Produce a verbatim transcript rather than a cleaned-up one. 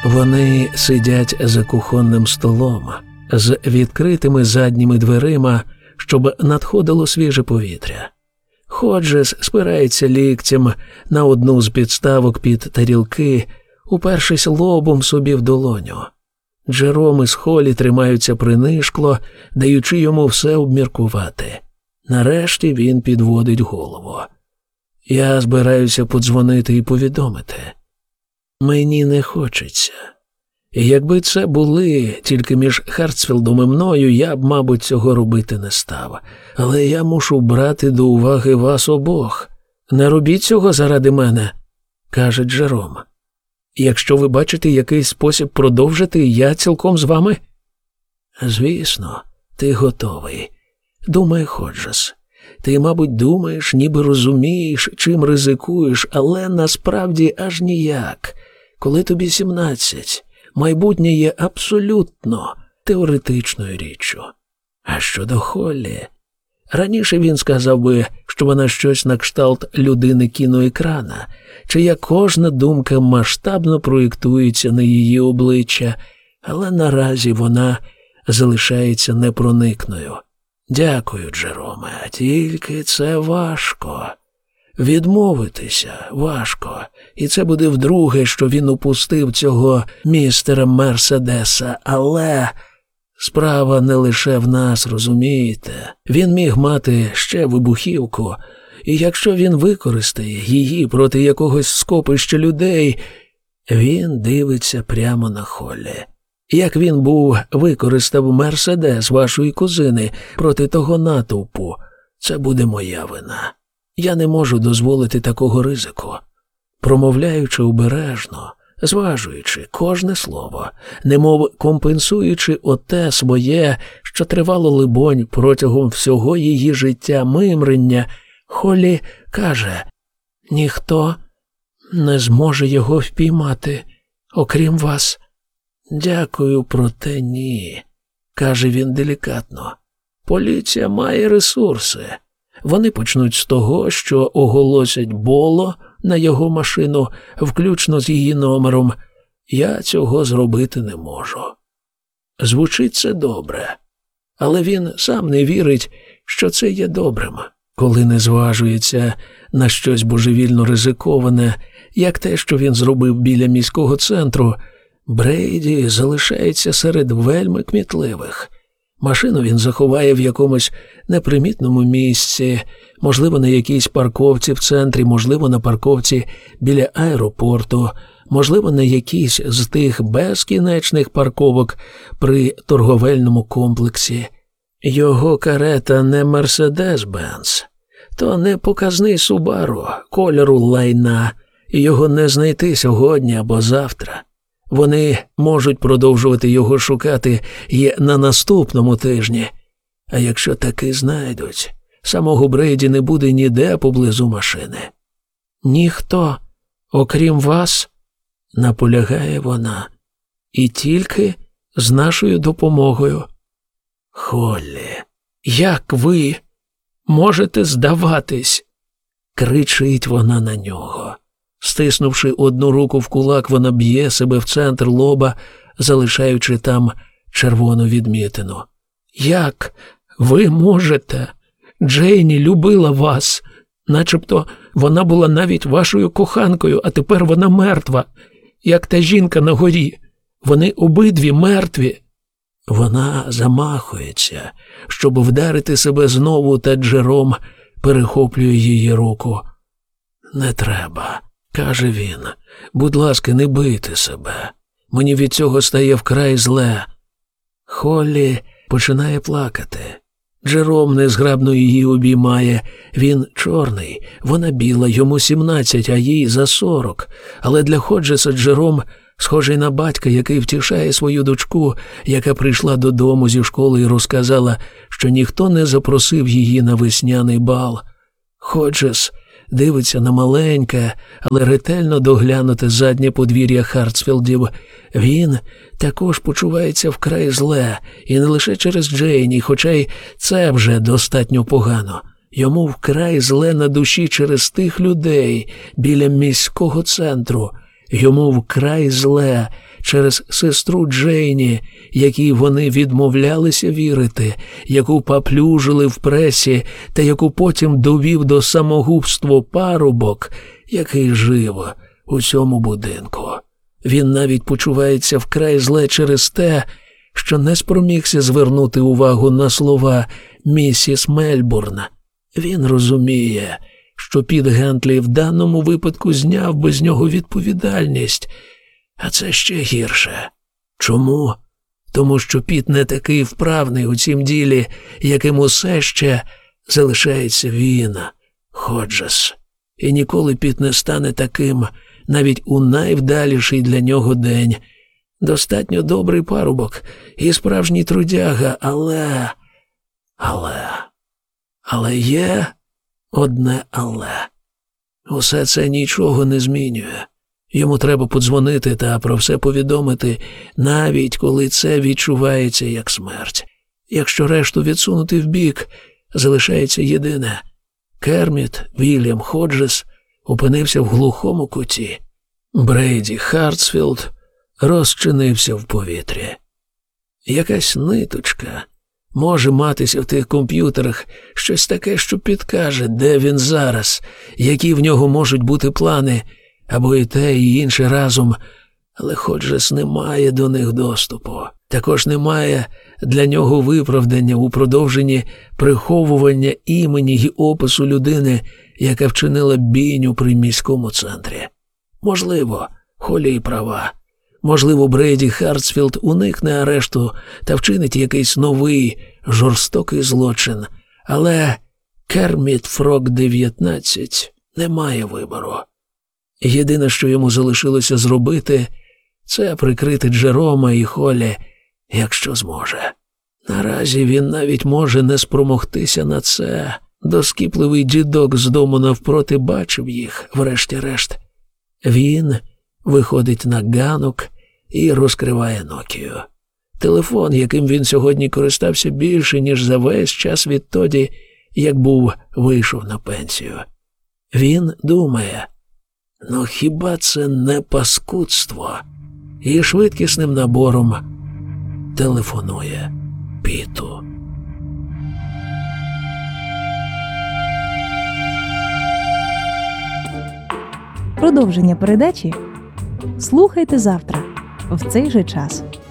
Вони сидять за кухонним столом, з відкритими задніми дверима, щоб надходило свіже повітря. Ходжес спирається ліктем на одну з підставок під тарілки, упершись лобом собі в долоню. Джером із Холлі тримаються принишкло, даючи йому все обміркувати. Нарешті він підводить голову. Я збираюся подзвонити і повідомити. Мені не хочеться. І якби це були тільки між Хартсфілдом і мною, я б, мабуть, цього робити не став. Але я мушу брати до уваги вас обох. Не робіть цього заради мене, каже Джером. Якщо ви бачите якийсь спосіб продовжити, я цілком з вами. Звісно, ти готовий. Думай, Ходжес. Ти, мабуть, думаєш, ніби розумієш, чим ризикуєш, але насправді аж ніяк. Коли тобі сімнадцять, майбутнє є абсолютно теоретичною річчю. А щодо Холлі, раніше він сказав би, що вона щось на кшталт людини кіноекрана, чия кожна думка масштабно проєктується на її обличчя, але наразі вона залишається непроникною. Дякую, Джероме, тільки це важко. Відмовитися важко, і це буде вдруге, що він упустив цього містера Мерседеса, але справа не лише в нас, розумієте? Він міг мати ще вибухівку, і якщо він використає її проти якогось скопища людей, він дивиться прямо на Холлі. Як він був використав Мерседес вашої кузини проти того натовпу, це буде моя вина. Я не можу дозволити такого ризику. Промовляючи обережно, зважуючи кожне слово, немов компенсуючи оте своє, що тривало, либонь, протягом всього її життя мимрення, Холлі каже: «Ніхто не зможе його впіймати, окрім вас». «Дякую, проте ні», – каже він делікатно. «Поліція має ресурси. Вони почнуть з того, що оголосять Боло на його машину, включно з її номером. Я цього зробити не можу». Звучить це добре, але він сам не вірить, що це є добрим, коли не зважується на щось божевільно ризиковане, як те, що він зробив біля міського центру. Брейді залишається серед вельми кмітливих. Машину він заховає в якомусь непримітному місці, можливо, на якійсь парковці в центрі, можливо, на парковці біля аеропорту, можливо, на якійсь з тих безкінечних парковок при торговельному комплексі. Його карета не Мерседес-Бенц, то не показний Субару кольору лайна, і його не знайти сьогодні або завтра. Вони можуть продовжувати його шукати і на наступному тижні. А якщо таки знайдуть, самого Брейді не буде ніде поблизу машини. «Ніхто, окрім вас», – наполягає вона, – «і тільки з нашою допомогою». «Холлі, як ви можете здаватись?» – кричить вона на нього. Стиснувши одну руку в кулак, вона б'є себе в центр лоба, залишаючи там червону відмітину. «Як ви можете? Джейні любила вас. Начебто вона була навіть вашою коханкою, а тепер вона мертва, як та жінка на горі. Вони обидві мертві». Вона замахується, щоб вдарити себе знову, та Джером перехоплює її руку. «Не треба», – каже він. «Будь ласка, не бийте себе. Мені від цього стає вкрай зле». Холлі починає плакати. Джером незграбно її обіймає. Він чорний, вона біла, йому сімнадцять, а їй за сорок. Але для Ходжеса Джером схожий на батька, який втішає свою дочку, яка прийшла додому зі школи і розказала, що ніхто не запросив її на весняний бал. Ходжес дивиться на маленьке, але ретельно доглянуте заднє подвір'я Хартсфілдів. Він також почувається вкрай зле, і не лише через Джейні, хоча й це вже достатньо погано. Йому вкрай зле на душі через тих людей біля міського центру. Йому вкрай зле через сестру Джейні, якій вони відмовлялися вірити, яку поплюжили в пресі та яку потім довів до самогубства парубок, який жив у цьому будинку. Він навіть почувається вкрай зле через те, що не спромігся звернути увагу на слова місіс Мельбурн. Він розуміє, що Піт Гентлі в даному випадку зняв би з нього відповідальність, а це ще гірше. Чому? Тому що Піт не такий вправний у цім ділі, яким усе ще залишається він, Ходжес. І ніколи Піт не стане таким, навіть у найвдаліший для нього день. Достатньо добрий парубок і справжній трудяга, але... Але... Але є одне але. Усе це нічого не змінює. Йому треба подзвонити та про все повідомити, навіть коли це відчувається як смерть. Якщо решту відсунути вбік, залишається єдине. Керміт Вільям Ходжес опинився в глухому куті. Брейді Хартсфілд розчинився в повітрі. Якась ниточка може матися в тих комп'ютерах, щось таке, що підкаже, де він зараз, які в нього можуть бути плани, або і те, і інше разом, але Ходжес не має до них доступу. Також немає для нього виправдання у продовженні приховування імені й опису людини, яка вчинила бійню при міському центрі. Можливо, Холі й права. Можливо, Брейді Хартсфілд уникне арешту та вчинить якийсь новий, жорстокий злочин. Але Керміт Фрог дев'ятнадцять не має вибору. Єдине, що йому залишилося зробити, це прикрити Джерома і Холі, якщо зможе. Наразі він навіть може не спромогтися на це. Доскіпливий дідок з дому навпроти бачив їх, врешті-решт. Він виходить на ганок і розкриває Нокію. Телефон, яким він сьогодні користався більше, ніж за весь час відтоді, як був вийшов на пенсію. Він думає, ну хіба це не паскудство? І швидкісним набором телефонує Піту. Продовження передачі слухайте завтра в цей же час.